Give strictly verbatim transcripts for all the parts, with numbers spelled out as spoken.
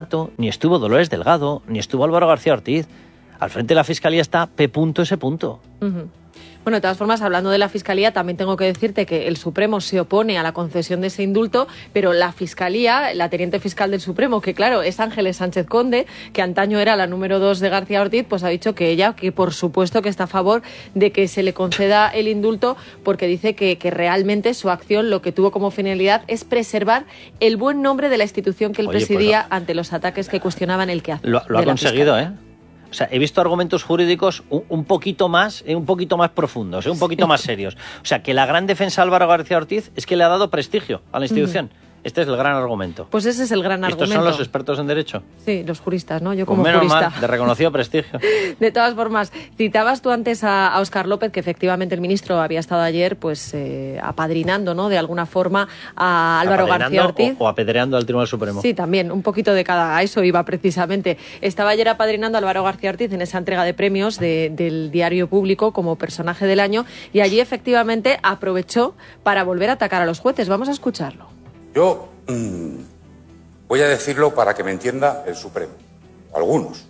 Mato, ni estuvo Dolores Delgado, ni estuvo Álvaro García Ortiz. Al frente de la Fiscalía está P. S. Uh-huh. Bueno, de todas formas, hablando de la Fiscalía, también tengo que decirte que el Supremo se opone a la concesión de ese indulto, pero la Fiscalía, la teniente fiscal del Supremo, que claro, es Ángeles Sánchez Conde, que antaño era la número dos de García Ortiz, pues ha dicho que ella, que por supuesto que está a favor de que se le conceda el indulto, porque dice que, que realmente su acción lo que tuvo como finalidad es preservar el buen nombre de la institución que él Oye, presidía pues, ante los ataques que cuestionaban el quehacer. Lo, lo ha conseguido, ¿eh? O sea, he visto argumentos jurídicos un, un poquito más, eh, un poquito más profundos, eh, un poquito sí. más serios. O sea, que la gran defensa de Álvaro García Ortiz es que le ha dado prestigio a la institución. Mm. Este es el gran argumento. Pues ese es el gran ¿Estos argumento. ¿Estos son los expertos en derecho? Sí, los juristas, ¿no? Yo pues como menos jurista. Mal, de reconocido prestigio. De todas formas, citabas tú antes a, a Óscar López, que efectivamente el ministro había estado ayer pues eh, apadrinando, ¿no?, de alguna forma a Álvaro García Ortiz. O, o apedreando al Tribunal Supremo. Sí, también, un poquito de cada, a eso iba precisamente. Estaba ayer apadrinando a Álvaro García Ortiz en esa entrega de premios de, del Diario Público como personaje del año, y allí efectivamente aprovechó para volver a atacar a los jueces. Vamos a escucharlo. Yo mmm, voy a decirlo para que me entienda el Supremo, algunos.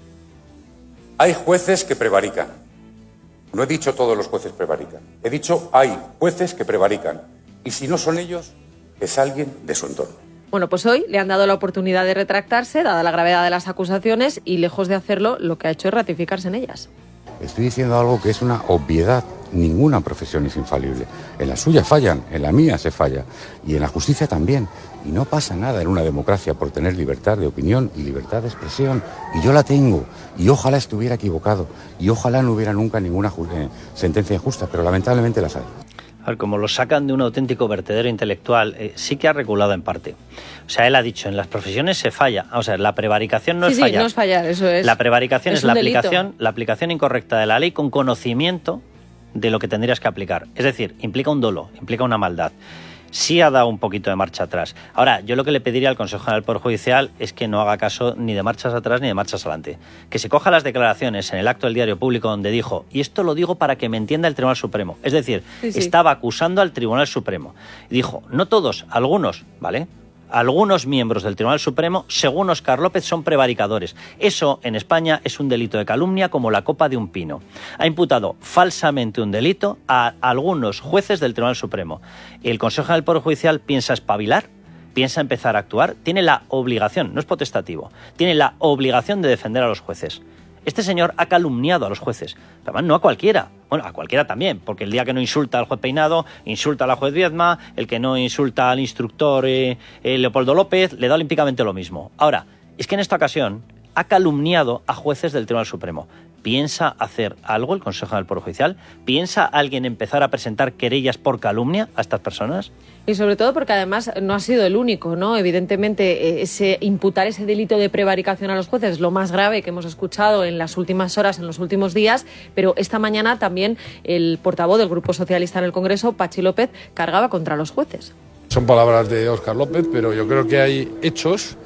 Hay jueces que prevarican. No he dicho todos los jueces prevarican. He dicho hay jueces que prevarican. Y si no son ellos, es alguien de su entorno. Bueno, pues hoy le han dado la oportunidad de retractarse, dada la gravedad de las acusaciones, y lejos de hacerlo, lo que ha hecho es ratificarse en ellas. Estoy diciendo algo que es una obviedad. Ninguna profesión es infalible. En la suya fallan, en la mía se falla. Y en la justicia también. Y no pasa nada en una democracia por tener libertad de opinión y libertad de expresión. Y yo la tengo. Y ojalá estuviera equivocado. Y ojalá no hubiera nunca ninguna eh, sentencia injusta. Pero lamentablemente las hay. A ver, como lo sacan de un auténtico vertedero intelectual, eh, sí que ha reculado en parte. O sea, él ha dicho, en las profesiones se falla. O sea, la prevaricación no sí, es sí, fallar. no es fallar, eso es. La prevaricación es, es la delito. aplicación, la aplicación incorrecta de la ley con conocimiento de lo que tendrías que aplicar. Es decir, implica un dolo, implica una maldad. Sí ha dado un poquito de marcha atrás. Ahora, yo lo que le pediría al Consejo General del Poder Judicial es que no haga caso ni de marchas atrás ni de marchas adelante. Que se coja las declaraciones en el acto del Diario Público donde dijo, y esto lo digo para que me entienda el Tribunal Supremo, es decir, sí, sí. estaba acusando al Tribunal Supremo. Y dijo, no todos, algunos, ¿vale?, algunos miembros del Tribunal Supremo, según Óscar López, son prevaricadores. Eso, en España, es un delito de calumnia como la copa de un pino. Ha imputado falsamente un delito a algunos jueces del Tribunal Supremo. El Consejo General del Poder Judicial piensa espabilar, piensa empezar a actuar, tiene la obligación, no es potestativo, tiene la obligación de defender a los jueces. Este señor ha calumniado a los jueces, pero además no a cualquiera, bueno, a cualquiera también, porque el día que no insulta al juez Peinado, insulta a la juez Viedma, el que no insulta al instructor eh, eh, Leopoldo López, le da olímpicamente lo mismo. Ahora, es que en esta ocasión ha calumniado a jueces del Tribunal Supremo. ¿Piensa hacer algo el Consejo General del Poder Judicial? ¿Piensa alguien empezar a presentar querellas por calumnia a estas personas? Y sobre todo porque además no ha sido el único, ¿no? Evidentemente, ese imputar ese delito de prevaricación a los jueces es lo más grave que hemos escuchado en las últimas horas, en los últimos días, pero esta mañana también el portavoz del Grupo Socialista en el Congreso, Patxi López, cargaba contra los jueces. Son palabras de Óscar López, pero yo creo que hay hechos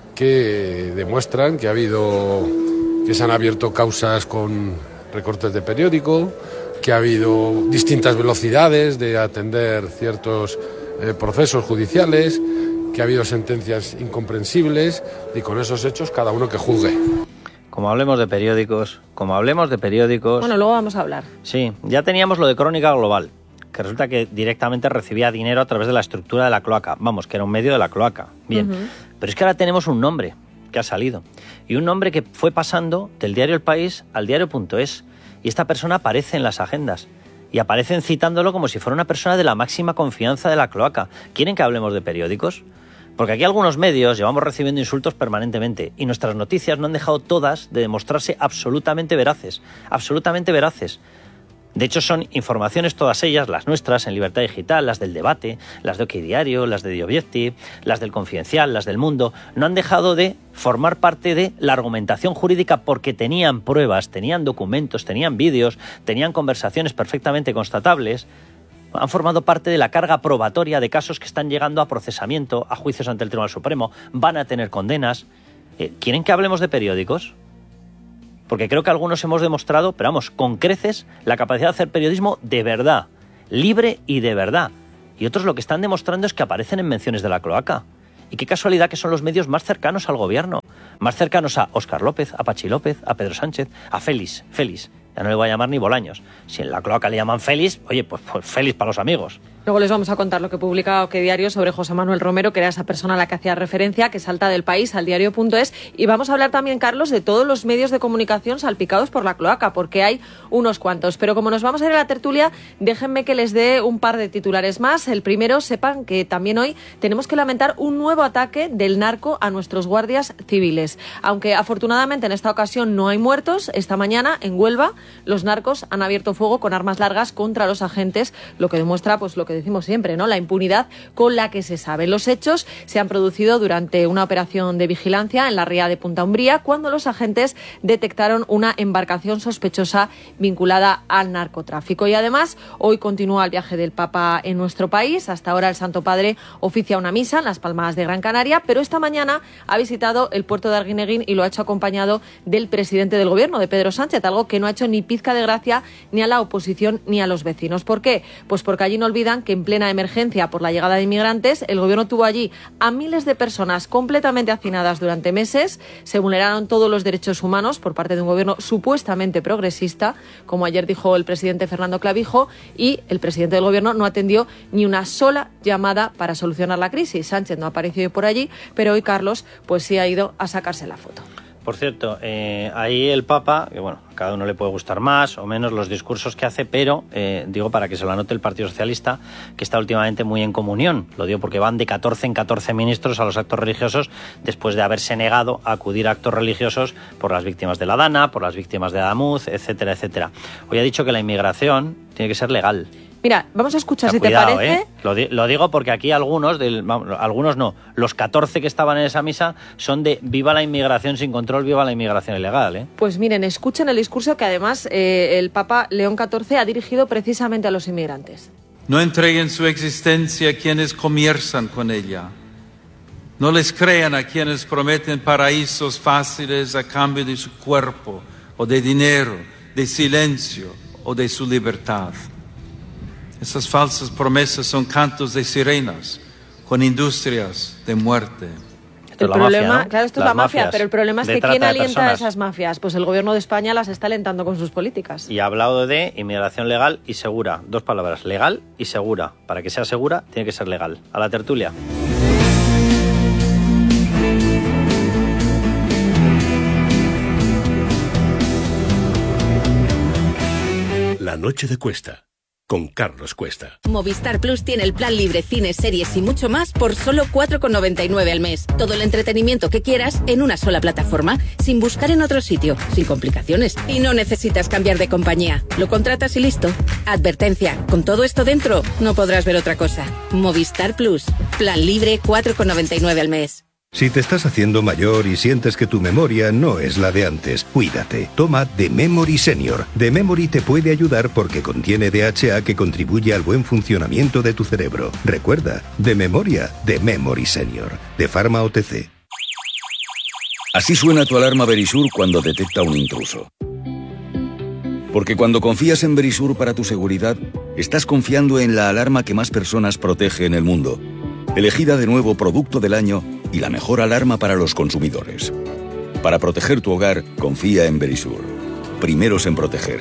que demuestran que ha habido, que se han abierto causas con recortes de periódico, que ha habido distintas velocidades de atender ciertos eh, procesos judiciales, que ha habido sentencias incomprensibles, y con esos hechos cada uno que juzgue. Como hablemos de periódicos, como hablemos de periódicos... Bueno, luego vamos a hablar. Sí, ya teníamos lo de Crónica Global, que resulta que directamente recibía dinero a través de la estructura de la cloaca. Vamos, que era un medio de la cloaca. Bien, uh-huh. Pero es que ahora tenemos un nombre que ha salido. Y un nombre que fue pasando del diario El País al diario punto es. Y esta persona aparece en las agendas. Y aparecen citándolo como si fuera una persona de la máxima confianza de la cloaca. ¿Quieren que hablemos de periódicos? Porque aquí algunos medios llevamos recibiendo insultos permanentemente y nuestras noticias no han dejado todas de demostrarse absolutamente veraces. Absolutamente veraces. De hecho, son informaciones todas ellas, las nuestras, en Libertad Digital, las del Debate, las de OK Diario, las de The Objective, las del Confidencial, las del Mundo, no han dejado de formar parte de la argumentación jurídica porque tenían pruebas, tenían documentos, tenían vídeos, tenían conversaciones perfectamente constatables. Han formado parte de la carga probatoria de casos que están llegando a procesamiento, a juicios ante el Tribunal Supremo, van a tener condenas. ¿Quieren que hablemos de periódicos? Porque creo que algunos hemos demostrado, pero vamos, con creces, la capacidad de hacer periodismo de verdad, libre y de verdad. Y otros lo que están demostrando es que aparecen en menciones de la cloaca. Y qué casualidad que son los medios más cercanos al gobierno. más cercanos a Óscar López, a Pachi López, a Pedro Sánchez, a Félix, Félix. Ya no le voy a llamar ni Bolaños. Si en la cloaca le llaman Félix, oye, pues, pues Félix para los amigos. Luego les vamos a contar lo que publica OK Diario sobre José Manuel Romero, que era esa persona a la que hacía referencia, que salta del País al diario punto es. Y vamos a hablar también, Carlos, de todos los medios de comunicación salpicados por la cloaca, porque hay unos cuantos. Pero como nos vamos a ir a la tertulia, déjenme que les dé un par de titulares más. El primero, sepan que también hoy tenemos que lamentar un nuevo ataque del narco a nuestros guardias civiles. Aunque afortunadamente en esta ocasión no hay muertos, esta mañana en Huelva los narcos han abierto fuego con armas largas contra los agentes, lo que demuestra pues lo que decimos siempre, ¿no? La impunidad con la que se sabe. Los hechos se han producido durante una operación de vigilancia en la ría de Punta Umbría, cuando los agentes detectaron una embarcación sospechosa vinculada al narcotráfico. Y además, hoy continúa el viaje del Papa en nuestro país. Hasta ahora el Santo Padre oficia una misa en Las Palmas de Gran Canaria, pero esta mañana ha visitado el puerto de Arguineguín y lo ha hecho acompañado del presidente del Gobierno, de Pedro Sánchez, algo que no ha hecho ni pizca de gracia ni a la oposición ni a los vecinos. ¿Por qué? Pues porque allí no olvidan que en plena emergencia por la llegada de inmigrantes, el Gobierno tuvo allí a miles de personas completamente hacinadas durante meses, se vulneraron todos los derechos humanos por parte de un Gobierno supuestamente progresista, como ayer dijo el presidente Fernando Clavijo, y el presidente del Gobierno no atendió ni una sola llamada para solucionar la crisis. Sánchez no ha aparecido por allí, pero hoy Carlos pues sí ha ido a sacarse la foto. Por cierto, eh, ahí el Papa, que bueno, a cada uno le puede gustar más o menos los discursos que hace, pero eh, digo para que se lo anote el Partido Socialista, que está últimamente muy en comunión. Lo digo porque van de catorce en catorce ministros a los actos religiosos después de haberse negado a acudir a actos religiosos por las víctimas de la Dana, por las víctimas de Adamuz, etcétera, etcétera. Hoy ha dicho que la inmigración tiene que ser legal. Mira, vamos a escuchar, o sea, si cuidado, te parece... ¿eh? Lo, di lo digo porque aquí algunos, del, algunos no, los catorce que estaban en esa misa son de viva la inmigración sin control, viva la inmigración ilegal, ¿eh? Pues miren, escuchen el discurso que además eh, el Papa León catorce ha dirigido precisamente a los inmigrantes. No entreguen su existencia a quienes comienzan con ella. No les crean a quienes prometen paraísos fáciles a cambio de su cuerpo, o de dinero, de silencio o de su libertad. Esas falsas promesas son cantos de sirenas con industrias de muerte. El la problema, mafia, ¿no? claro, esto es Las la mafia, mafias pero el problema es de que trata ¿quién de alienta a personas? esas mafias? Pues el Gobierno de España las está alentando con sus políticas. Y ha hablado de inmigración legal y segura. Dos palabras, legal y segura. Para que sea segura, tiene que ser legal. A la tertulia. La noche de Cuesta, con Carlos Cuesta. Movistar Plus tiene el plan libre, cines, series y mucho más por solo cuatro con noventa y nueve al mes. Todo el entretenimiento que quieras en una sola plataforma, sin buscar en otro sitio, sin complicaciones. Y no necesitas cambiar de compañía. Lo contratas y listo. Advertencia, con todo esto dentro, no podrás ver otra cosa. Movistar Plus, plan libre, cuatro con noventa y nueve al mes. Si te estás haciendo mayor y sientes que tu memoria no es la de antes, cuídate. Toma The Memory Senior. The Memory te puede ayudar porque contiene D H A que contribuye al buen funcionamiento de tu cerebro. Recuerda, de memoria, The Memory Senior. De Pharma O T C. Así suena tu alarma Verisur cuando detecta un intruso. Porque cuando confías en Verisur para tu seguridad, estás confiando en la alarma que más personas protege en el mundo. Elegida de nuevo Producto del Año y la mejor alarma para los consumidores. Para proteger tu hogar, confía en Verisur. Primeros en proteger.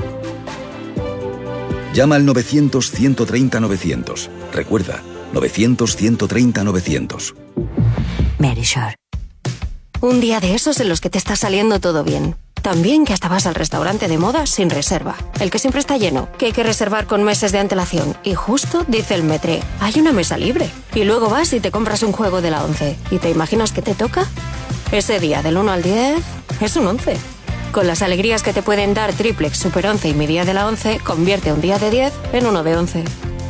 Llama al novecientos, ciento treinta, novecientos. Recuerda, novecientos, ciento treinta, novecientos. Verisur. Un día de esos en los que te está saliendo todo bien. También que hasta vas al restaurante de moda sin reserva. El que siempre está lleno, que hay que reservar con meses de antelación. Y justo dice el metré, hay una mesa libre. Y luego vas y te compras un juego de la once. ¿Y te imaginas que te toca? Ese día del uno al diez es un once. Con las alegrías que te pueden dar Triplex, Super once y mi día de la once, convierte un día de diez en uno de once.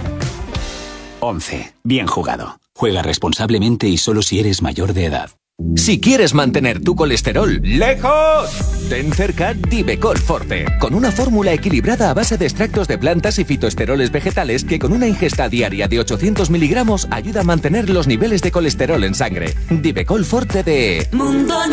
once. Bien jugado. Juega responsablemente y solo si eres mayor de edad. Si quieres mantener tu colesterol lejos, ten cerca Divecol Forte, con una fórmula equilibrada a base de extractos de plantas y fitoesteroles vegetales que con una ingesta diaria de ochocientos miligramos ayuda a mantener los niveles de colesterol en sangre. Divecol Forte de Mundo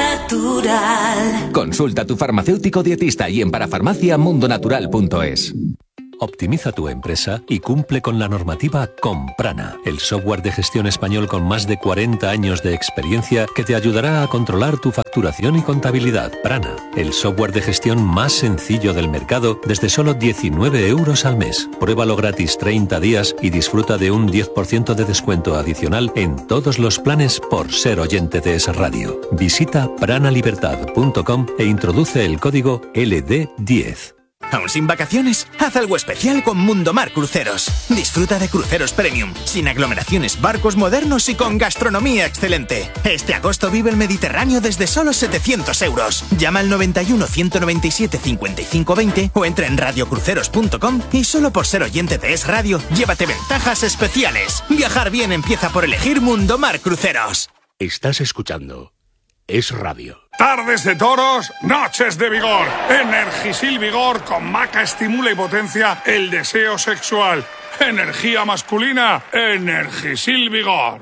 Natural. Consulta a tu farmacéutico dietista y en parafarmacia mundonatural punto es. optimiza tu empresa y cumple con la normativa con Prana, el software de gestión español con más de cuarenta años de experiencia que te ayudará a controlar tu facturación y contabilidad. Prana, el software de gestión más sencillo del mercado desde solo diecinueve euros al mes. Pruébalo gratis treinta días y disfruta de un diez por ciento de descuento adicional en todos los planes por ser oyente de Es Radio. Visita pranalibertad punto com e introduce el código L D diez. ¿Aún sin vacaciones? Haz algo especial con Mundomar Cruceros. Disfruta de cruceros premium, sin aglomeraciones, barcos modernos y con gastronomía excelente. Este agosto vive el Mediterráneo desde solo setecientos euros. Llama al noventa y uno, ciento noventa y siete, cincuenta y cinco veinte o entra en radiocruceros punto com y solo por ser oyente de Es Radio, llévate ventajas especiales. Viajar bien empieza por elegir Mundomar Cruceros. Estás escuchando Es Radio. Tardes de toros, noches de vigor. Energisil Vigor con maca estimula y potencia el deseo sexual. Energía masculina, Energisil Vigor.